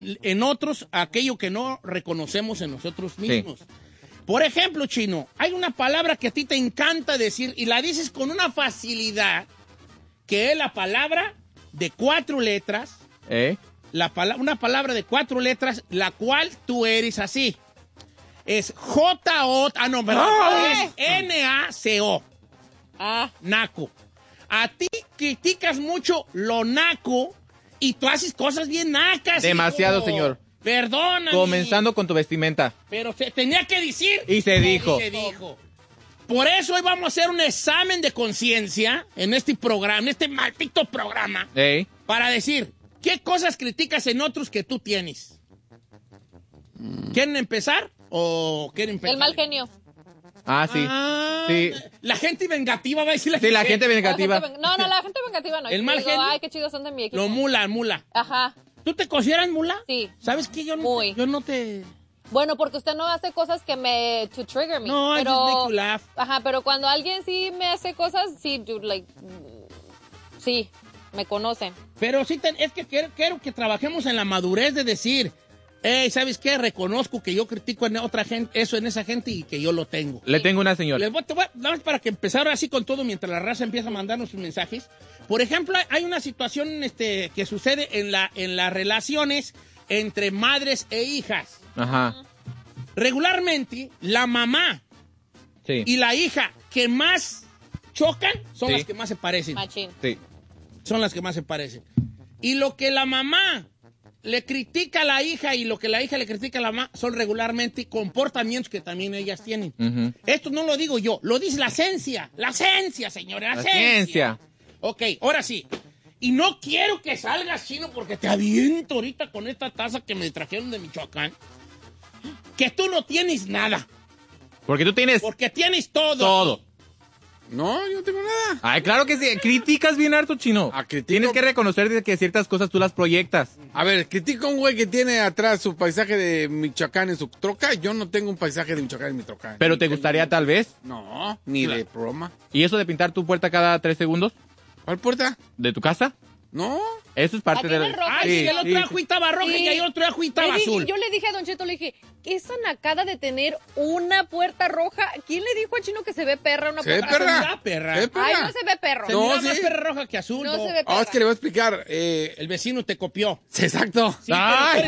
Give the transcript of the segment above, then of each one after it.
en otros aquello que no reconocemos en nosotros mismos. Sí. Por ejemplo, Chino, hay una palabra que a ti te encanta decir y la dices con una facilidad, que es la palabra de 4 letras. Una palabra de 4 letras, la cual tú eres así. Es J-O... es N-A-C-O. Naco. A ti criticas mucho lo naco y tú haces cosas bien nacas. Demasiado, hijo. Señor. Perdóname. Comenzando con tu vestimenta. Pero se tenía que decir. Y se dijo. Por eso hoy vamos a hacer un examen de conciencia en este programa, en este maldito programa. Para decir, ¿qué cosas criticas en otros que tú tienes? ¿Quieren empezar o quieren empezar? El mal genio. Sí. La gente vengativa va a decir la gente vengativa. No, la gente vengativa no. El mal genio. Ay, qué chidos son de mi equipo. Lo mula. Ajá. ¿Tú te consideras mula? Sí. ¿Sabes qué? Yo no te... Bueno, porque usted no hace cosas que to trigger me. No, I just make you laugh. Ajá, pero cuando alguien sí me hace cosas, sí, sí, me conocen. Pero sí, es que quiero que trabajemos en la madurez de decir, ¿sabes qué? Reconozco que yo critico en otra gente, eso en esa gente y que yo lo tengo. Le tengo una, señor. Nada más para que empezar así con todo mientras la raza empieza a mandarnos sus mensajes. Por ejemplo, hay una situación que sucede en las relaciones entre madres e hijas. Ajá. Regularmente, la mamá y la hija que más chocan son las que más se parecen. Machín. Sí. Son las que más se parecen. Y lo que la mamá le critica a la hija y lo que la hija le critica a la mamá son regularmente comportamientos que también ellas tienen. Uh-huh. Esto no lo digo yo, lo dice la ciencia. La ciencia, señores, la ciencia. Ok, ahora sí. Y no quiero que salgas, Chino, porque te aviento ahorita con esta taza que me trajeron de Michoacán. Que tú no tienes nada. Porque tú tienes... Porque tienes todo. Todo. No, yo no tengo nada. Ay, claro que sí. Criticas bien harto, Chino. Tienes que reconocer que ciertas cosas tú las proyectas. A ver, critico a un güey que tiene atrás su paisaje de Michoacán en su troca. Yo no tengo un paisaje de Michoacán en mi troca. ¿Pero te gustaría tal vez? No, ni de broma. ¿Y eso de pintar tu puerta cada 3 segundos? ¿Cuál puerta? ¿De tu casa? No. Eso es parte de la... Ay, el otro ajo estaba roja y el otro ajo estaba azul. Yo le dije a Don Cheto, le dije, esa nacada de tener una puerta roja. ¿Quién le dijo a Chino que se ve perra una puerta roja? Perra. Ay, no se ve perro. Se mira más perra roja que azul. No se ve perra. Es que le voy a explicar. El vecino te copió. Sí, exacto. Sí, ahí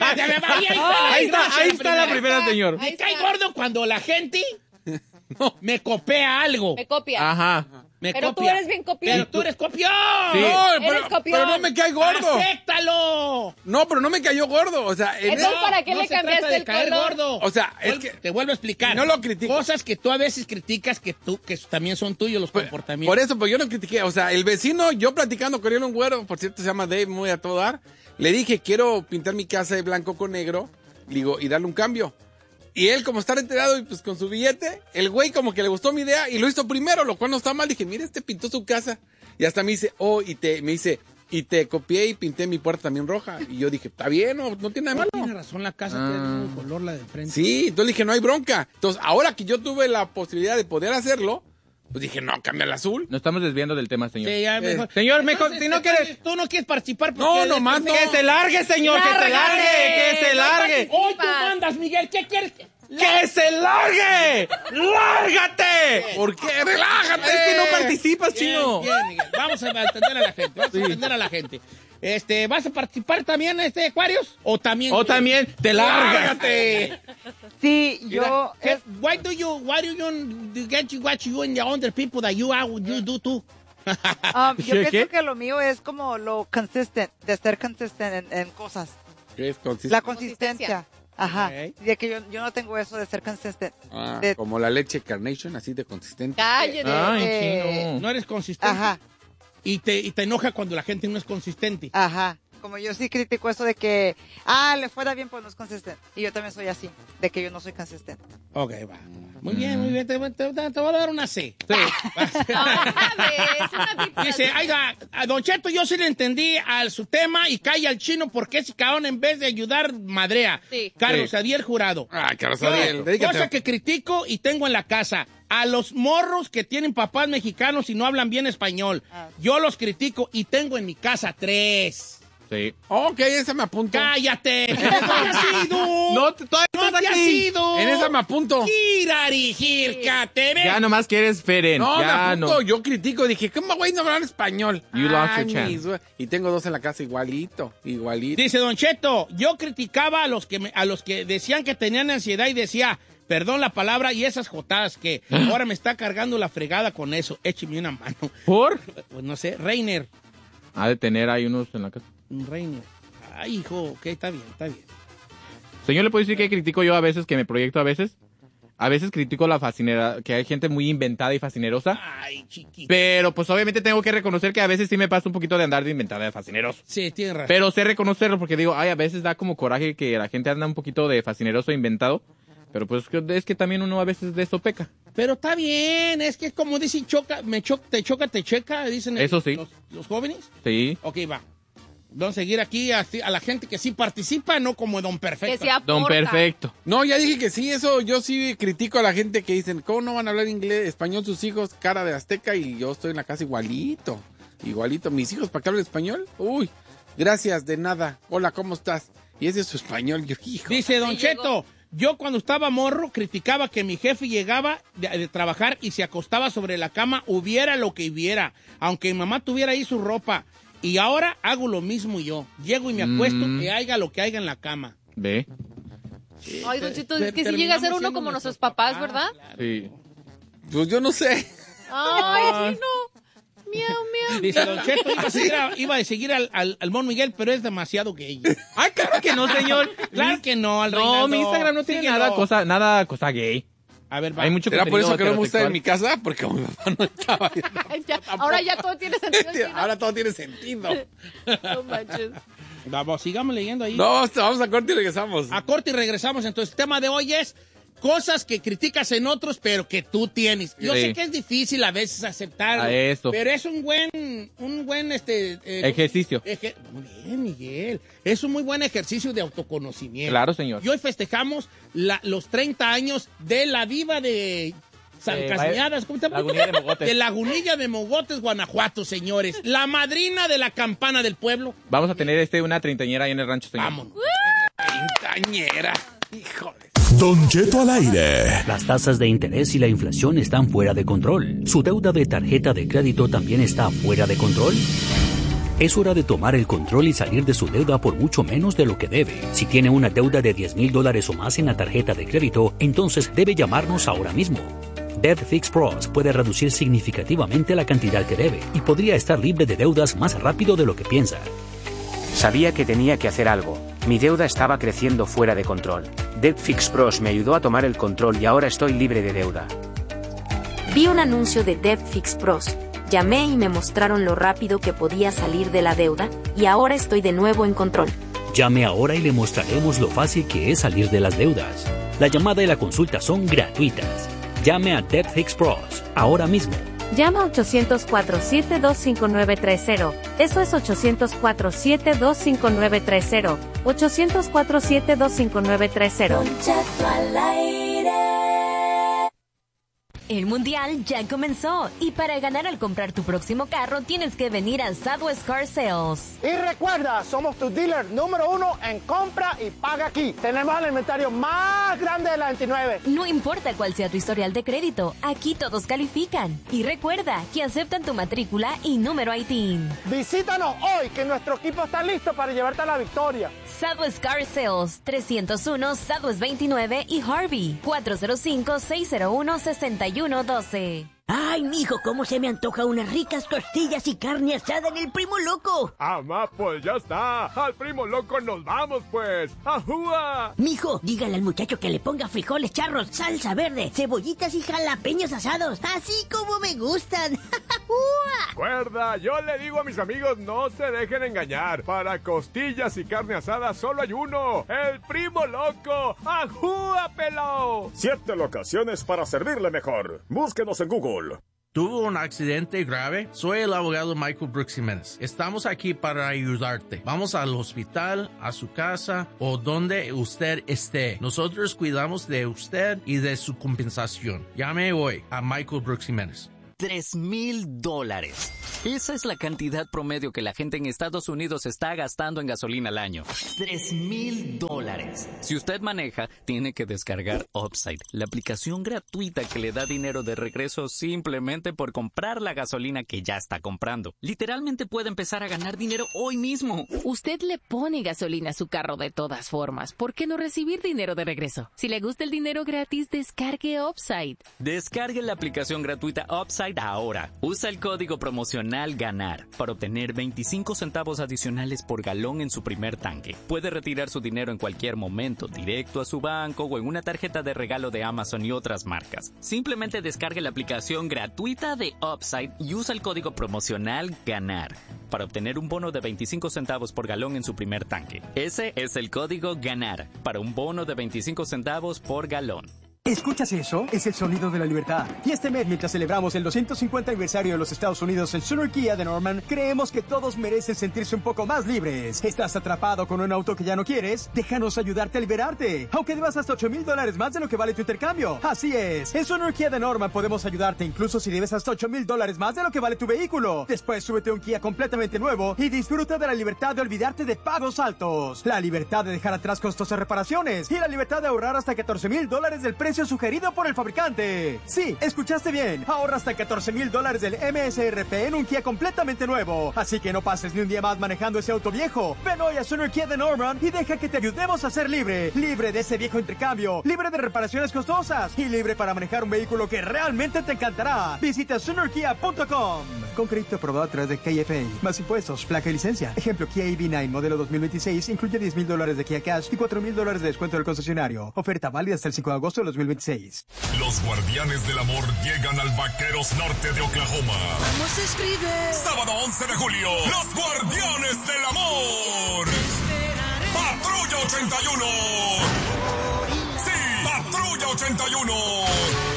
está la primera, señor. Me cae gordo cuando la gente me copia algo. Me copia. Ajá. Pero tú eres bien copión. Pero tú eres copión. Sí. No, pero no me cae gordo. ¡Acéptalo! No, pero no me cayó gordo. O sea, entonces, ¿para qué no le se cambiaste trata de el caer color? gordo. O sea, es que... Te vuelvo a explicar. No lo critico. Cosas que tú a veces criticas que también son tuyos los comportamientos. Por eso, pues yo no critiqué. O sea, el vecino, yo platicando con él, un güero, por cierto, se llama Dave, muy a todo dar. Le dije, quiero pintar mi casa de blanco con negro. Digo, y darle un cambio. Y él, como estar enterado y pues con su billete, el güey como que le gustó mi idea y lo hizo primero, lo cual no está mal. Dije, mira, pintó su casa. Y hasta me dice, y te copié y pinté mi puerta también roja. Y yo dije, está bien, no tiene nada malo. Tiene razón, la casa tiene el mismo color, la del frente. Sí, entonces dije, no hay bronca. Entonces, ahora que yo tuve la posibilidad de poder hacerlo, pues dije, no, cambia el azul. Nos estamos desviando del tema, señor. Sí, ya mejor. Señor, Entonces, si no quieres... Tú no quieres participar porque... No, nomás no. ¡Que se largue, señor! ¡Que se largue! ¡Que se largue! Hoy tú mandas, Miguel, ¿qué quieres? ¡Que se largue! ¡Lárgate! ¿Por qué? ¡Relájate! Es que no participas, Chino. Bien, Miguel. Vamos a atender a la gente. ¿Vas a participar también, Aquarius? ¿O también? ¡Te lárgate! Sí, yo... Why do you get what you and the other people that you do too? Yo pienso que lo mío es como lo consistent, de ser consistent en cosas. ¿Qué es consistente? La consistencia. Ajá. Okay. De que yo no tengo eso de ser consistent. Como la leche Carnation, así de consistente. Cállate. Ay, Chino. No eres consistente. Ajá. Y te enoja cuando la gente no es consistente. Ajá. Como yo sí critico eso de que, le fuera bien, pues no es consistente. Y yo también soy así, de que yo no soy consistente. Ok, va. Muy bien, muy bien. Te voy a dar una C. Sí. Dice, a Don Cheto yo sí le entendí su tema y calla al Chino porque ese cabrón en vez de ayudar, madrea. Sí. Carlos Adiel Jurado. Carlos Adiel. Cosa que critico y tengo en la casa. A los morros que tienen papás mexicanos y no hablan bien español. Yo los critico y tengo en mi casa 3. Sí. Ok, esa me apunto. ¡Cállate! ¡No te has ido! No, todavía ¡No estás te has aquí. ido! En esa me apunto. ¡Girarijírcate! Ya nomás quieres Feren. No, me ya apunto. no. Yo critico. Dije, ¿cómo güey no hablar español? You lost your Ay, chance. y tengo 2 en la casa igualito. Dice Don Cheto, yo criticaba a los que decían que tenían ansiedad y decía, perdón la palabra, y esas jotadas que ahora me está cargando la fregada con eso. Écheme una mano. ¿Por? Pues no sé, Reiner. Ha de tener ahí unos en la casa. Reiner. Ay, hijo, ok, está bien, está bien. Señor, ¿le puedo decir que critico yo a veces, que me proyecto a veces? A veces critico la fascinera, que hay gente muy inventada y fascinerosa. Ay, chiquito. Pero pues obviamente tengo que reconocer que a veces sí me pasa un poquito de andar de inventada de fascineroso. Sí, tienes razón. Pero sé reconocerlo porque digo, ay, a veces da como coraje que la gente anda un poquito de fascineroso inventado. Pero pues es que también uno a veces de eso peca. Pero está bien, es que como dicen, te choca, te checa, dicen Eso sí. los jóvenes. Sí. Ok, va. Vamos a seguir aquí a la gente que sí participa, no como Don Perfecto. Que se aporta. Don Perfecto. No, ya dije que sí, eso yo sí critico a la gente que dicen, ¿cómo no van a hablar español sus hijos, cara de azteca? Y yo estoy en la casa igualito. Mis hijos, ¿para qué hablan español? Uy, gracias, de nada. Hola, ¿cómo estás? Y ese es su español, yo, hijo. Dice Don Ahí Cheto, yo cuando estaba morro criticaba que mi jefe llegaba de trabajar y se acostaba sobre la cama, hubiera lo que hubiera, aunque mi mamá tuviera ahí su ropa. Y ahora hago lo mismo yo. Llego y me acuesto, que haya lo que haya en la cama. Ve. Ay, Don Cheto, es que si llega a ser uno como nuestros papás, ¿verdad? Claro. Sí. Pues yo no sé. Ay, Chino. Miau, miau. Dice Don Cheto, iba a seguir al Mon Miguel, pero es demasiado gay. Ay, claro que no, señor. Claro que no, al No, Reinaldo. mi Instagram no tiene Síguelo. nada cosa gay. A ver, va. Hay mucho ¿Será por eso que no me gusta heterosexual. en mi casa? Porque como mi papá no estaba. Ay, ya, ahora ya todo tiene sentido. Chino. Ahora todo tiene sentido. No manches. Vamos, sigamos leyendo ahí. No, vamos a corte y regresamos. A corte y regresamos. Entonces, el tema de hoy es cosas que criticas en otros, pero que tú tienes. Yo Sí. sé que es difícil a veces aceptarlo. A eso. Pero es un buen Ejercicio. Muy bien, Miguel. Es un muy buen ejercicio de autoconocimiento. Claro, señor. Y hoy festejamos los 30 años de la diva de San Caseñadas, ¿cómo se llama? Lagunilla de Mogotes. De Lagunilla de Mogotes, Guanajuato, señores. La madrina de la campana del pueblo. Vamos a tener una treintañera ahí en el rancho, señor. Vámonos. Quintañera. Híjole. Don Cheto al aire. Las tasas de interés y la inflación están fuera de control. ¿Su deuda de tarjeta de crédito también está fuera de control? Es hora de tomar el control y salir de su deuda por mucho menos de lo que debe. Si tiene una deuda de $10,000 o más en la tarjeta de crédito, entonces debe llamarnos ahora mismo. Debt Fix Pros puede reducir significativamente la cantidad que debe y podría estar libre de deudas más rápido de lo que piensa. Sabía que tenía que hacer algo. Mi deuda estaba creciendo fuera de control. Debt Fix Pros me ayudó a tomar el control y ahora estoy libre de deuda. Vi un anuncio de Debt Fix Pros. Llamé y me mostraron lo rápido que podía salir de la deuda y ahora estoy de nuevo en control. Llame ahora y le mostraremos lo fácil que es salir de las deudas. La llamada y la consulta son gratuitas. Llame a Debt Fix Pros ahora mismo. Llama 800-472-5930. Eso es 800-472-5930. 800-472-5930. El Mundial ya comenzó y para ganar al comprar tu próximo carro tienes que venir a Southwest Car Sales. Y recuerda, somos tu dealer número 1 en compra y paga aquí. Tenemos el inventario más grande de la 29. No importa cuál sea tu historial de crédito, aquí todos califican. Y recuerda que aceptan tu matrícula y número ITIN. Visítanos hoy que nuestro equipo está listo para llevarte a la victoria. Southwest Car Sales, 301 Southwest 29 y Harvey, 405-601-6112. Ay, mijo, cómo se me antoja unas ricas costillas y carne asada en el Primo Loco. Amá, pues ya está. Al Primo Loco nos vamos, pues. ¡Ajúa! Mijo, dígale al muchacho que le ponga frijoles charros, salsa verde, cebollitas y jalapeños asados, así como me gustan. Recuerda, yo le digo a mis amigos, no se dejen engañar. Para costillas y carne asada solo hay uno. El Primo Loco. ¡Ajúa, pelao! 7 locaciones para servirle mejor. Búsquenos en Google. ¿Tuvo un accidente grave? Soy el abogado Michael Brooks Jiménez. Estamos aquí para ayudarte. Vamos al hospital, a su casa o donde usted esté. Nosotros cuidamos de usted y de su compensación. Llame hoy a Michael Brooks Jiménez. $3,000. Esa es la cantidad promedio que la gente en Estados Unidos está gastando en gasolina al año. $3,000. Si usted maneja, tiene que descargar Upside, la aplicación gratuita que le da dinero de regreso simplemente por comprar la gasolina que ya está comprando. Literalmente puede empezar a ganar dinero hoy mismo. Usted le pone gasolina a su carro de todas formas. ¿Por qué no recibir dinero de regreso? Si le gusta el dinero gratis, descargue Upside. Descargue la aplicación gratuita Upside ahora. Usa el código promocional GANAR para obtener 25 centavos adicionales por galón en su primer tanque. Puede retirar su dinero en cualquier momento, directo a su banco o en una tarjeta de regalo de Amazon y otras marcas. Simplemente descargue la aplicación gratuita de Upside y usa el código promocional GANAR para obtener un bono de 25 centavos por galón en su primer tanque. Ese es el código GANAR para un bono de 25 centavos por galón. ¿Escuchas eso? Es el sonido de la libertad. Y este mes, mientras celebramos el 250 aniversario de los Estados Unidos en Sonora Kia de Norman, creemos que todos merecen sentirse un poco más libres. ¿Estás atrapado con un auto que ya no quieres? Déjanos ayudarte a liberarte, aunque debas hasta $8,000 más de lo que vale tu intercambio. Así es, en Sonora Kia de Norman podemos ayudarte incluso si debes hasta $8,000 más de lo que vale tu vehículo. Después súbete a un Kia completamente nuevo y disfruta de la libertad de olvidarte de pagos altos, la libertad de dejar atrás costosas reparaciones y la libertad de ahorrar hasta $14,000 del precio sugerido por el fabricante. Sí, escuchaste bien. Ahorra hasta $14,000 del MSRP en un Kia completamente nuevo. Así que no pases ni un día más manejando ese auto viejo. Ven hoy a Sonora Kia de Norman y deja que te ayudemos a ser libre. Libre de ese viejo intercambio, libre de reparaciones costosas y libre para manejar un vehículo que realmente te encantará. Visita sonorkia.com. Con crédito aprobado a través de KFA. Más impuestos, placa y licencia. Ejemplo, Kia EV9 modelo 2026 incluye $10,000 de Kia Cash y $4,000 de descuento del concesionario. Oferta válida hasta el 5 de agosto de 2026. Los guardianes del amor llegan al Vaqueros Norte de Oklahoma. ¿Cómo se escribe? Sábado 11 de julio, los guardianes del amor. Patrulla 81. Sí, Patrulla 81.